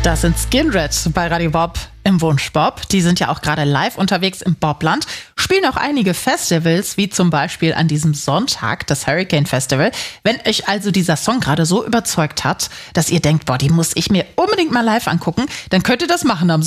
Das sind Skin Red bei Radio Bob im Wunschbob. Die sind ja auch gerade live unterwegs im Bobland, spielen auch einige Festivals, wie zum Beispiel an diesem Sonntag das Hurricane Festival. Wenn euch also dieser Song gerade so überzeugt hat, dass ihr denkt, boah, die muss ich mir unbedingt mal live angucken, dann könnt ihr das machen am